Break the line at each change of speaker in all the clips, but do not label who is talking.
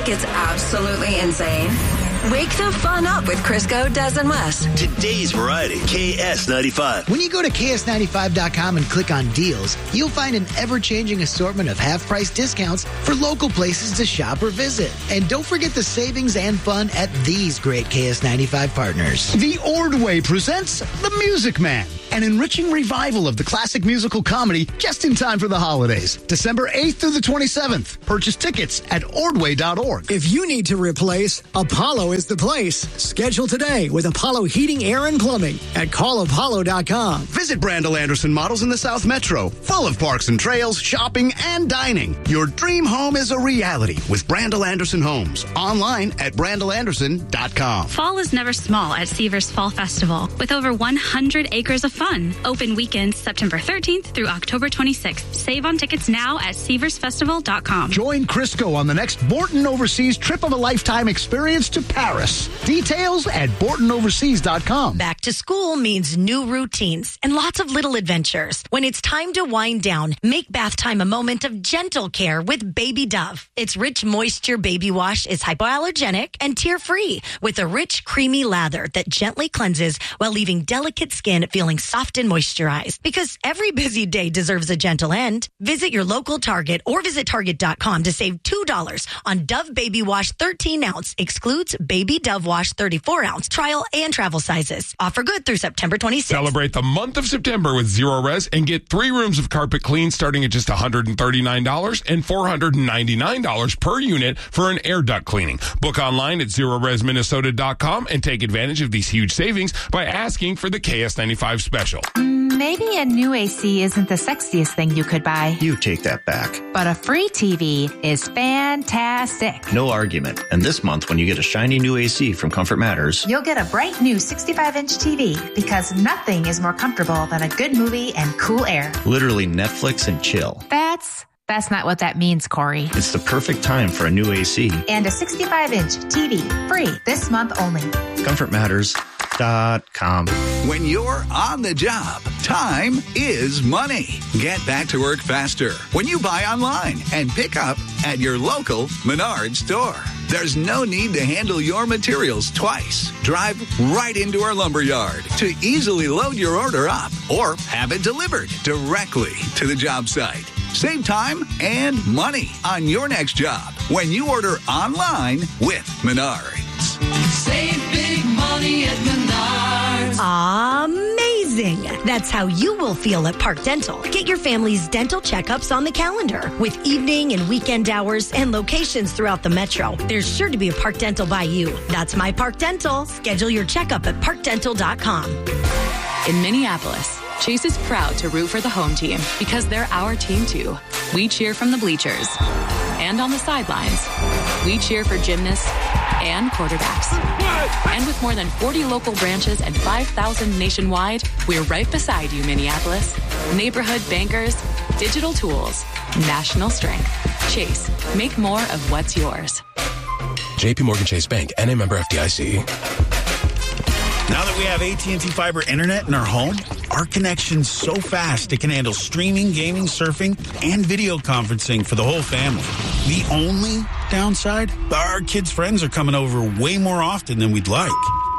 gets absolutely insane? Wake the fun up with Crisco, Des, and Wes.
Today's variety, KS95.
When you go to KS95.com and click on deals, you'll find an ever-changing assortment of half-price discounts for local places to shop or visit. And don't forget the savings and fun at these great KS95 partners.
The Ordway presents The Music Man, an enriching revival of the classic musical comedy just in time for the holidays. December 8th through the 27th. Purchase tickets at ordway.org.
If you need to replace, Apollo is the place. Schedule today with Apollo Heating, Air, and Plumbing at callapollo.com.
Visit Brandel Anderson Models in the South Metro, full of parks and trails, shopping, and dining. Your dream home is a reality with Brandel Anderson Homes. Online at brandelanderson.com.
Fall is never small at Seavers Fall Festival with over 100 acres of fun. Open weekends September 13th through October 26th. Save on tickets now at SeaversFestival.com.
Join Crisco on the next Borton Overseas trip of a lifetime experience to Paris. Details at BortonOverseas.com.
Back to school means new routines and lots of little adventures. When it's time to wind down, make bath time a moment of gentle care with Baby Dove. Its rich moisture baby wash is hypoallergenic and tear-free with a rich, creamy lather that gently cleanses while leaving delicate skin feeling soft and moisturized. Because every busy day deserves a gentle end. Visit your local Target or visit Target.com to save $2 on Dove Baby Wash 13 ounce. Excludes Baby Dove Wash 34 ounce. Trial and travel sizes. Offer good through September 26th.
Celebrate the month of September with Zero Res and get 3 rooms of carpet clean starting at just $139 and $499 per unit for an air duct cleaning. Book online at ZeroResMinnesota.com and take advantage of these huge savings by asking for the KS95 special.
Maybe a new AC isn't the sexiest thing you could buy.
You take that back.
But a free TV is fantastic.
No argument. And this month, when you get a shiny new AC from Comfort Matters,
You'll get a bright new 65-inch TV because nothing is more comfortable than a good movie and cool air.
literally Netflix and chill.
That's not what that means, Corey.
It's the perfect time for a new AC.
And a 65-inch TV, free this month only.
ComfortMatters.com.
When you're on the job, time is money. Get back to work faster when you buy online and pick up at your local Menards store. There's no need to handle your materials twice. Drive right into our lumber yard to easily load your order up or have it delivered directly to the job site. Save time and money on your next job when you order online with Menards.
Save big money at Menards.
Amazing! That's how you will feel at Park Dental. Get your family's dental checkups on the calendar with evening and weekend hours and locations throughout the metro. There's sure to be a Park Dental by you. That's my Park Dental. Schedule your checkup at parkdental.com.
In Minneapolis, Chase is proud to root for the home team because they're our team too. We cheer from the bleachers and on the sidelines. We cheer for gymnasts and quarterbacks. And with more than 40 local branches and 5,000 nationwide, we're right beside you, Minneapolis. Neighborhood bankers, digital tools, national strength. Chase, make more of what's yours.
JP Morgan Chase Bank, NA member FDIC.
Now that we have AT&T Fiber Internet in our home, our connection's so fast it can handle streaming, gaming, surfing, and video conferencing for the whole family. The only downside? Our kids' friends are coming over way more often than we'd like.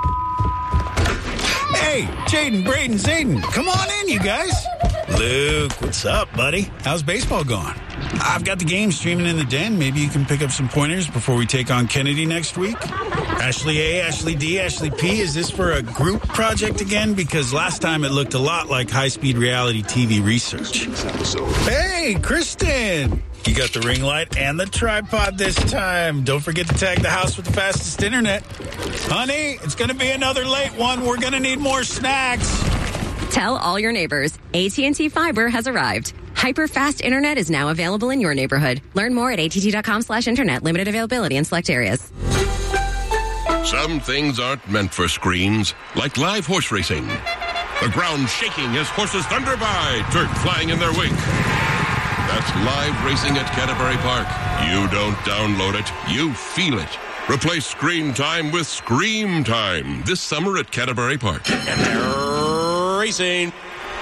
Hey, Jaden, Braden, Zayden, come on in, you guys. Luke, what's up, buddy? How's baseball going? I've got the game streaming in the den. Maybe you can pick up some pointers before we take on Kennedy next week. Ashley A, Ashley D, Ashley P, is this for a group project again? Because last time it looked a lot like high-speed reality TV research. Hey, Kristen! You got the ring light and the tripod this time. Don't forget to tag the house with the fastest internet. Honey, it's going to be another late one. We're going to need more snacks.
Tell all your neighbors, AT&T Fiber has arrived. Hyper-fast internet is now available in your neighborhood. Learn more at att.com/internet. Limited availability in select areas.
Some things aren't meant for screens, like live horse racing. The ground shaking as horses thunder by, dirt flying in their wake. That's live racing at Canterbury Park. You don't download it, you feel it. Replace screen time with Scream Time this summer at Canterbury Park.
And they're racing.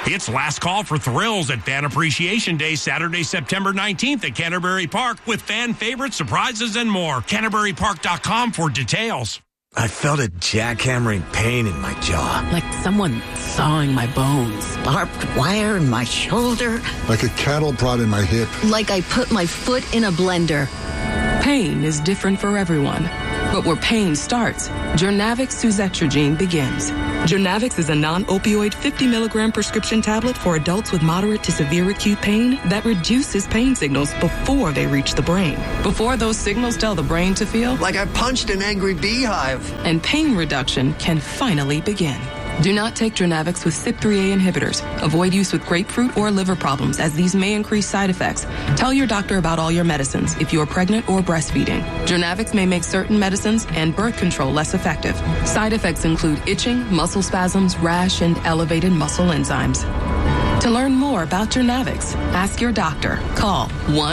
It's last call for thrills at Fan Appreciation Day, Saturday, September 19th at Canterbury Park with fan favorites, surprises, and more. CanterburyPark.com for details.
I felt a jackhammering pain in my jaw.
Like someone sawing my bones.
Barbed wire in my shoulder.
Like a cattle prod in my hip.
Like I put my foot in a blender.
Pain is different for everyone. But where pain starts, Journavx Suzetrigine begins. Journavx is a non-opioid 50-milligram prescription tablet for adults with moderate to severe acute pain that reduces pain signals before they reach the brain. Before those signals tell the brain to feel
like I punched an angry beehive.
And pain reduction can finally begin. Do not take Journavx with CYP3A inhibitors. Avoid use with grapefruit or liver problems, as these may increase side effects. Tell your doctor about all your medicines if you are pregnant or breastfeeding. Journavx may make certain medicines and birth control less effective. Side effects include itching, muscle spasms, rash, and elevated muscle enzymes. To learn more about Journavx, ask your doctor. Call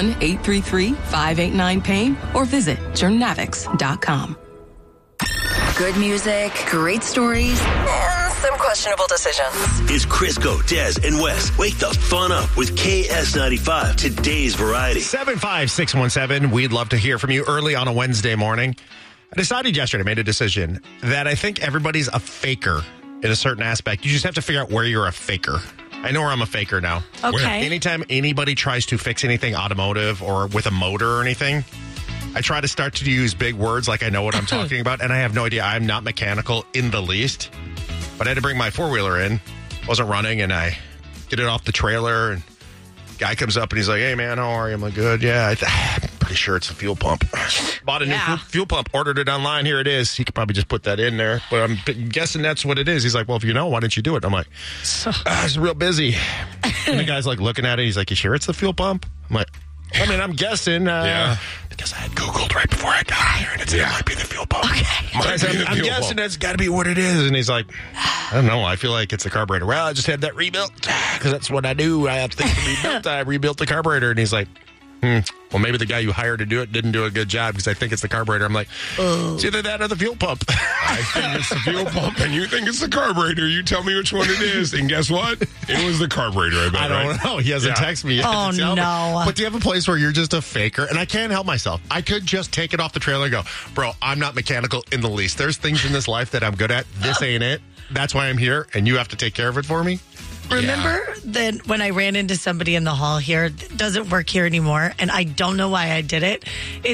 1-833-589-PAIN or visit journavx.com.
Good music, great stories, and some questionable decisions.
It's Crisco, Des, and Wes. Wake the fun up with KS95, today's variety.
75617. We'd love to hear from you early on a Wednesday morning. I decided yesterday, made a decision that I think everybody's a faker in a certain aspect. You just have to figure out where you're a faker. I know where I'm a faker now.
Okay.
Anytime anybody tries to fix anything automotive or with a motor or anything, I try to start to use big words like I know what I'm talking about, and I have no idea. I'm not mechanical in the least. But I had to bring my four-wheeler in. Wasn't running, and I get it off the trailer, and guy comes up, and he's like, hey, man, how are you? I'm like, good, yeah. I'm pretty sure it's a fuel pump. Bought a new fuel pump, ordered it online. Here it is. He could probably just put that in there, but I'm guessing that's what it is. He's like, well, if you know, why don't you do it? I'm like, it's real busy. And the guy's like looking at it. He's like, you sure it's the fuel pump? I'm like, I mean, I'm guessing because I had Googled right before I got here, and it might be the fuel pump. Okay. I'm guessing that's got to be what it is. And he's like, I don't know. I feel like it's the carburetor. Well, I just had that rebuilt because that's what I do. I have things rebuilt. I rebuilt the carburetor. And he's like, well, maybe the guy you hired to do it didn't do a good job because I think it's the carburetor. I'm like, it's either that or the fuel pump.
I think it's the fuel pump, and you think it's the carburetor. You tell me which one it is, and guess what? It was the carburetor, I bet,
I don't know. He hasn't texted me yet.
Oh, no.
But do you have a place where you're just a faker? And I can't help myself. I could just take it off the trailer and go, bro, I'm not mechanical in the least. There's things in this life that I'm good at. This ain't it. That's why I'm here, and you have to take care of it for me.
Remember that when I ran into somebody in the hall here, that doesn't work here anymore, and I don't know why I did it.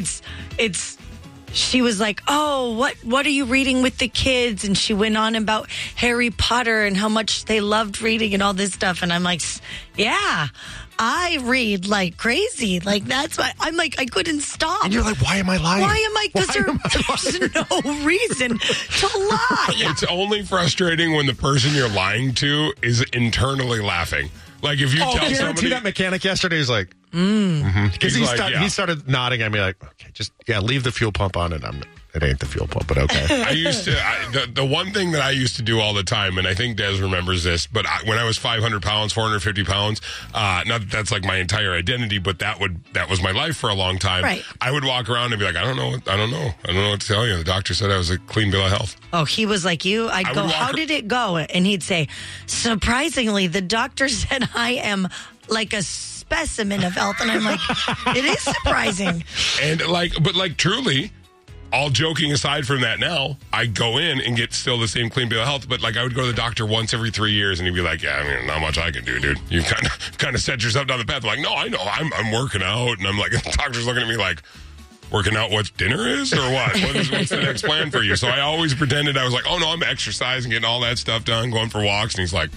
She was like, oh, what are you reading with the kids? And she went on about Harry Potter and how much they loved reading and all this stuff. And I'm like, yeah, I read like crazy. Like, that's why I'm like, I couldn't stop.
And you're like, why am I lying?
Why am I? Because there's no reason to lie.
It's only frustrating when the person you're lying to is internally laughing. Like, if you tell somebody
that mechanic yesterday was like, because he started nodding at me like, okay, just leave the fuel pump on, and it ain't the fuel pump, but okay.
I used to the one thing that I used to do all the time, and I think Des remembers this, but when I was 500 pounds, 450 pounds, not that that's like my entire identity, but that was my life for a long time.
Right.
I would walk around and be like, I don't know what to tell you. The doctor said I was a clean bill of health.
Oh, he was like you? I'd go, how did it go? And he'd say, surprisingly, the doctor said I am like a specimen of health. And I'm like, it is surprising.
And but truly, all joking aside from that now, I go in and get still the same clean bill of health, but I would go to the doctor once every 3 years, and he'd be like, yeah, I mean, not much I can do, dude. You kind of set yourself down the path. I'm like, no, I know, I'm working out. And I'm like, the doctor's looking at me like, working out what dinner is or what? What's the next plan for you? So I always pretended I was like, oh no, I'm exercising, getting all that stuff done, going for walks. And he's like,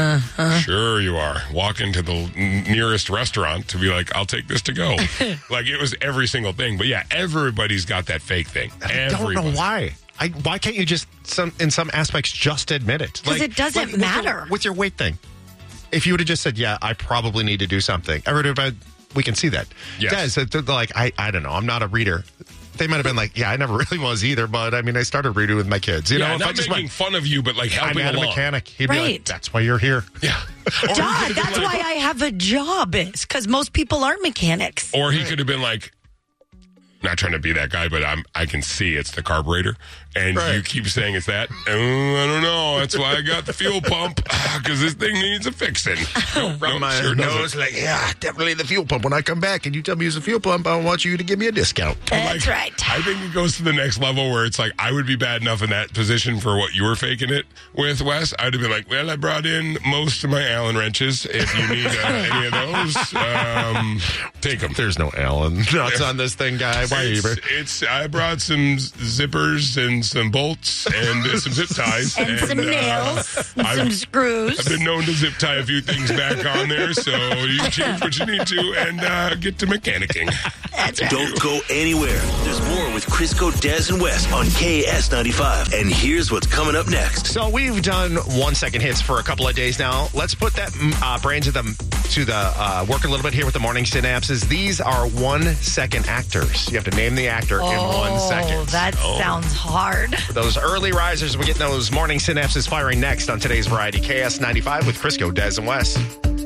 sure you are. Walking to the nearest restaurant to be like, I'll take this to go. Like, it was every single thing. But yeah, everybody's got that fake thing.
I don't know why. Why can't you just, in some aspects, just admit it?
Because it doesn't matter.
With your weight thing. If you would have just said, yeah, I probably need to do something. Everybody, we can see that.
Yes.
Guys, like, I don't know. I'm not a reader. They might have been like, yeah, I never really was either, but I mean, I started reading with my kids. You know,
not making fun of you, but like helping along.
I'm a mechanic. He'd be like, that's why you're here.
Yeah.
Dad, that's why I have a job, is because most people aren't mechanics.
Or he could have been like, not trying to be that guy, but I can see it's the carburetor. And you keep saying it's that. I don't know. That's why I got the fuel pump, because this thing needs a fixing.
Rub my nose like, yeah, definitely the fuel pump. When I come back and you tell me it's a fuel pump, I want you to give me a discount.
That's right.
I think it goes to the next level where it's like, I would be bad enough in that position for what you were faking it with, Wes. I'd have been like, well, I brought in most of my Allen wrenches. If you need any of those, take them.
There's no Allen nuts on this thing, guy. Why
I brought some zippers and some bolts and some zip ties.
and some nails and some screws.
I've been known to zip tie a few things back on there, so you change what you need to and get to mechanicking.
That's right.
Don't go anywhere. There's more with Crisco, Des, and Wes on KS95. And here's what's coming up next.
So we've done 1 second hits for a couple of days now. Let's put that brain to the work a little bit here with the morning synapses. These are 1 second actors. You have to name the actor in 1 second.
That sounds hard.
For those early risers, we're getting those morning synapses firing next on today's Variety KS95 with Crisco, Des, and Wes.